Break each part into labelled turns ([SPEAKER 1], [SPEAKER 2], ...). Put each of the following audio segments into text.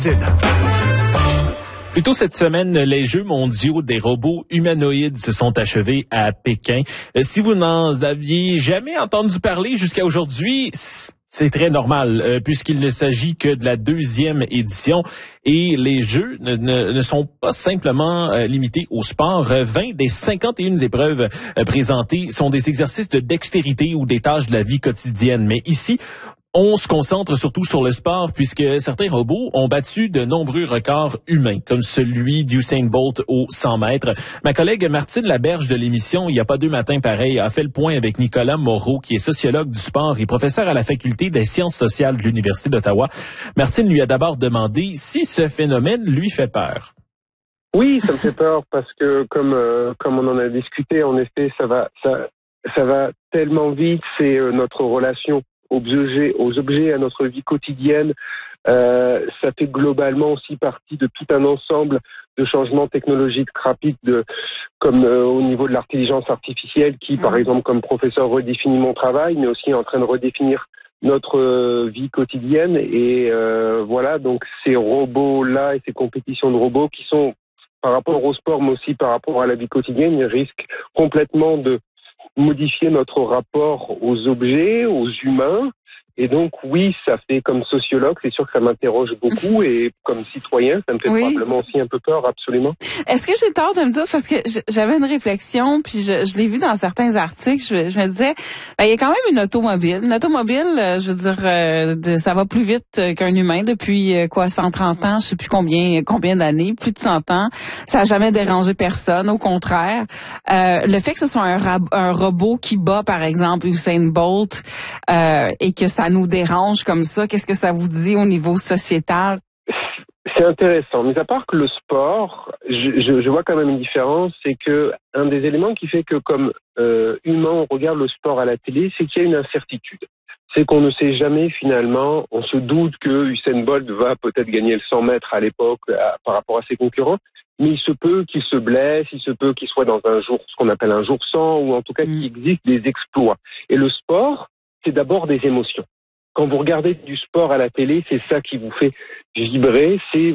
[SPEAKER 1] Plus tôt cette semaine, les Jeux mondiaux des robots humanoïdes se sont achevés à Pékin. Si vous n'en aviez jamais entendu parler jusqu'à aujourd'hui, c'est très normal, puisqu'il ne s'agit que de la 2e édition et les Jeux ne sont pas simplement limités au sport. 20 des 51 épreuves présentées sont des exercices de dextérité ou des tâches de la vie quotidienne. Mais ici, on se concentre surtout sur le sport puisque certains robots ont battu de nombreux records humains, comme celui d'Usain Bolt aux 100 mètres. Ma collègue Martine Laberge de l'émission Il n'y a pas deux matins pareils a fait le point avec Nicolas Moreau, qui est sociologue du sport et professeur à la faculté des sciences sociales de l'Université d'Ottawa. Martine lui a d'abord demandé si ce phénomène lui fait peur.
[SPEAKER 2] Oui, ça me fait peur parce que comme on en a discuté, en effet, ça va tellement vite, c'est notre relation aux objets, à notre vie quotidienne. Ça fait globalement aussi partie de tout un ensemble de changements technologiques rapides, comme au niveau de l'intelligence artificielle, qui, par exemple, comme professeur, redéfinit mon travail, mais aussi est en train de redéfinir notre vie quotidienne. Et voilà, donc ces robots-là et ces compétitions de robots qui sont, par rapport au sport, mais aussi par rapport à la vie quotidienne, ils risquent complètement de modifier notre rapport aux objets, aux humains. Et donc, oui, ça fait comme sociologue, c'est sûr que ça m'interroge beaucoup et comme citoyen, ça me fait probablement aussi un peu peur, absolument.
[SPEAKER 3] Est-ce que j'ai tort de me dire, parce que j'avais une réflexion, puis je l'ai vu dans certains articles, je me disais, il y a quand même une automobile. Une automobile, je veux dire, ça va plus vite qu'un humain depuis 130 ans, je sais plus combien d'années, plus de 100 ans. Ça a jamais dérangé personne, au contraire. Le fait que ce soit un robot qui bat, par exemple, Usain Bolt, et que ça nous dérange comme ça, qu'est-ce que ça vous dit au niveau sociétal?
[SPEAKER 2] C'est intéressant. Mais à part que le sport, je vois quand même une différence, c'est que un des éléments qui fait que comme humain, on regarde le sport à la télé, c'est qu'il y a une incertitude. C'est qu'on ne sait jamais finalement, on se doute que Usain Bolt va peut-être gagner le 100 mètres à l'époque par rapport à ses concurrents, mais il se peut qu'il se blesse, il se peut qu'il soit dans un jour, ce qu'on appelle un jour sans, ou en tout cas qu'il existe des exploits. Et le sport, c'est d'abord des émotions. Quand vous regardez du sport à la télé, c'est ça qui vous fait vibrer,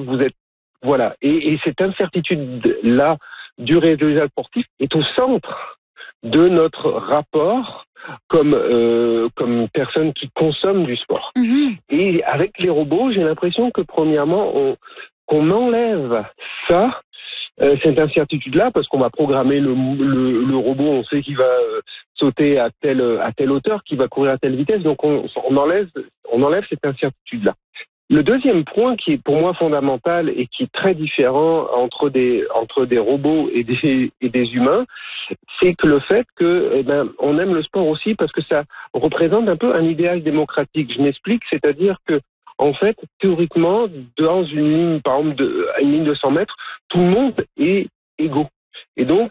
[SPEAKER 2] voilà. Et cette incertitude-là du résultat sportif est au centre de notre rapport comme personne qui consomme du sport. Et avec les robots, j'ai l'impression que premièrement, qu'on enlève ça, cette incertitude-là, parce qu'on va programmer le robot, on sait qu'il va sauter à telle hauteur, qu'il va courir à telle vitesse, donc on enlève cette incertitude-là. Le deuxième point qui est pour moi fondamental et qui est très différent entre des robots et des humains, c'est que le fait que on aime le sport aussi parce que ça représente un peu un idéal démocratique. Je m'explique, c'est-à-dire que en fait, théoriquement, dans une ligne, par exemple, une ligne de 100 mètres, tout le monde est égaux. Et donc,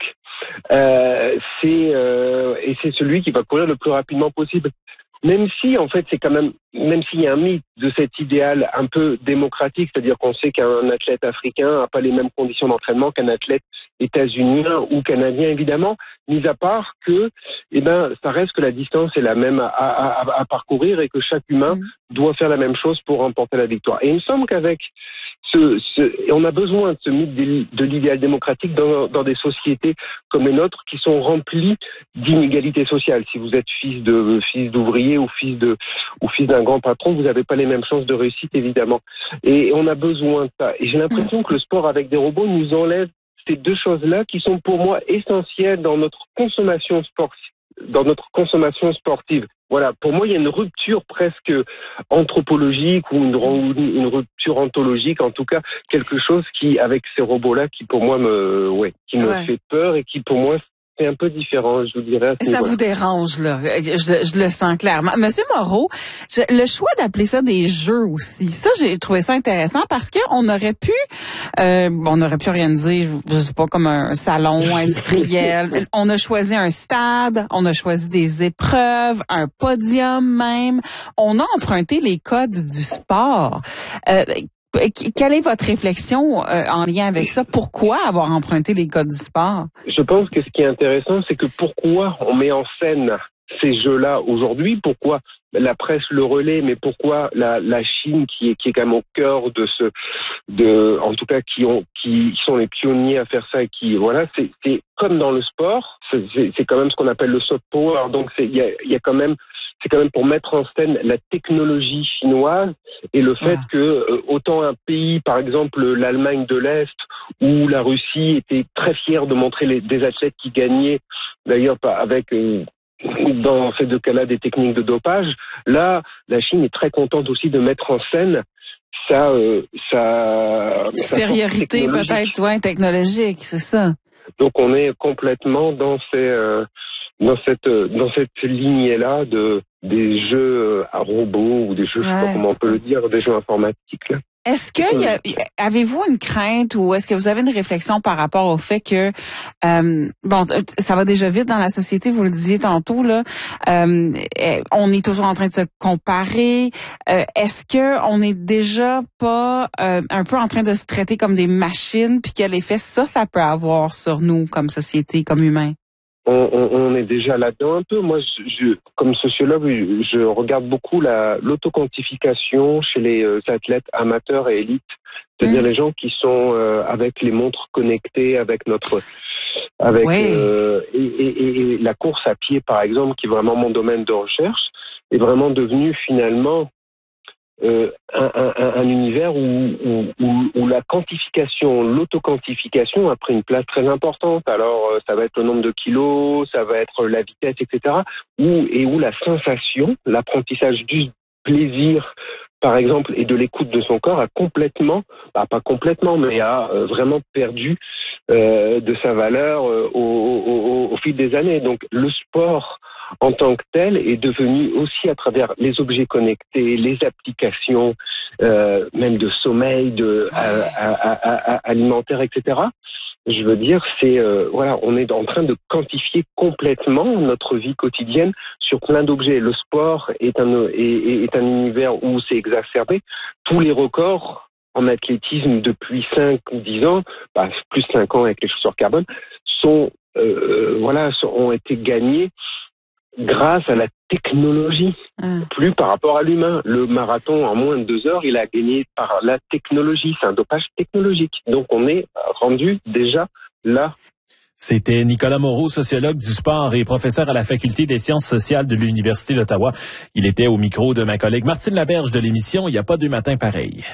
[SPEAKER 2] c'est celui qui va courir le plus rapidement possible. Même si, en fait, même s'il y a un mythe de cet idéal un peu démocratique, c'est-à-dire qu'on sait qu'un athlète africain n'a pas les mêmes conditions d'entraînement qu'un athlète états-unien ou canadien, évidemment, mis à part que, ça reste que la distance est la même à parcourir et que chaque humain doit faire la même chose pour remporter la victoire. Et il me semble qu'avec on a besoin de ce mythe de l'idéal démocratique dans des sociétés comme les nôtres qui sont remplies d'inégalités sociales. Si vous êtes fils d'ouvrier ou fils d'un grand patron, vous n'avez pas les mêmes chances de réussite, évidemment. Et on a besoin de ça. Et j'ai l'impression que le sport avec des robots nous enlève ces deux choses-là qui sont pour moi essentielles dans notre consommation sportive. Voilà, pour moi, il y a une rupture presque anthropologique ou une rupture ontologique, en tout cas, quelque chose qui, avec ces robots-là, qui pour moi me fait peur et qui pour moi c'est un peu différent, je vous dirais.
[SPEAKER 3] Ça vous dérange, là. Je le sens clairement. Monsieur Moreau, le choix d'appeler ça des jeux aussi, ça, j'ai trouvé ça intéressant parce que on aurait pu organiser, je sais pas, comme un salon industriel. On a choisi un stade, on a choisi des épreuves, un podium même. On a emprunté les codes du sport. Quelle est votre réflexion en lien avec ça? Pourquoi avoir emprunté les codes du sport?
[SPEAKER 2] Je pense que ce qui est intéressant, c'est que pourquoi on met en scène ces jeux-là aujourd'hui, pourquoi la presse le relaie, mais pourquoi la Chine qui est quand même au cœur en tout cas qui sont les pionniers à faire ça et qui voilà, c'est comme dans le sport, c'est quand même ce qu'on appelle le soft power. Donc il y a quand même c'est quand même pour mettre en scène la technologie chinoise et le fait que autant un pays, par exemple l'Allemagne de l'Est ou la Russie, était très fier de montrer des athlètes qui gagnaient, d'ailleurs avec dans ces deux cas-là des techniques de dopage. Là, la Chine est très contente aussi de mettre en scène sa
[SPEAKER 3] supériorité peut-être technologique, c'est ça.
[SPEAKER 2] Donc on est complètement dans cette lignée-là des jeux à robots ou des jeux, je sais pas comment on peut le dire, des jeux informatiques, là.
[SPEAKER 3] Est-ce que avez-vous une crainte ou est-ce que vous avez une réflexion par rapport au fait que ça va déjà vite dans la société, vous le disiez tantôt là, on est toujours en train de se comparer. Est-ce que on est déjà pas un peu en train de se traiter comme des machines, puis quel effet ça peut avoir sur nous comme société, comme humains?
[SPEAKER 2] On est déjà là-dedans un peu. Moi, comme sociologue, je regarde beaucoup l'autoquantification chez les athlètes amateurs et élites, c'est-à-dire les gens qui sont avec les montres connectées, et la course à pied, par exemple, qui est vraiment mon domaine de recherche, est vraiment devenu finalement un univers où la quantification, l'autoquantification a pris une place très importante. Alors, ça va être le nombre de kilos, ça va être la vitesse, etc. Où la sensation, l'apprentissage du plaisir, par exemple, et de l'écoute de son corps a complètement, pas complètement, mais a vraiment perdu de sa valeur au fil des années. Donc, le sport en tant que tel est devenu aussi à travers les objets connectés, les applications, même de sommeil, alimentaire, etc. Je veux dire, on est en train de quantifier complètement notre vie quotidienne sur plein d'objets. Le sport est un univers où c'est exacerbé. Tous les records en athlétisme depuis 5 ou 10 ans, plus 5 ans avec les chaussures carbone, ont été gagnés grâce à la technologie, plus par rapport à l'humain. Le marathon, en moins de 2 heures, il a gagné par la technologie. C'est un dopage technologique. Donc, on est rendu déjà là.
[SPEAKER 1] C'était Nicolas Moreau, sociologue du sport et professeur à la Faculté des sciences sociales de l'Université d'Ottawa. Il était au micro de ma collègue Martine Laberge de l'émission « Il n'y a pas deux matins pareils ».